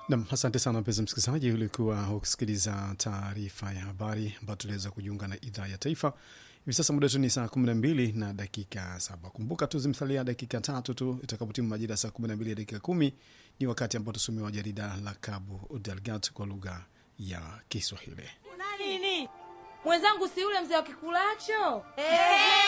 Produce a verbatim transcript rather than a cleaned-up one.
Naam, asante sana mpenzi msikilizaji, ulikuwa ukisikiliza taarifa ya habari ambayo tuliweza kujiunga na idhaa ya taifa. Hivi sasa muda tu ni saa kumi na mbili na dakika saba. Kumbuka tu zimsalia dakika tatu tu itakapotimu majira saa kumi na mbili dakika kumi ni wakati ambao tusomewa jarida la Cabo Delgado kwa lugha ya Kiswahili. Nini? Mwenzangu si yule mzee wa kikulacho? Eh.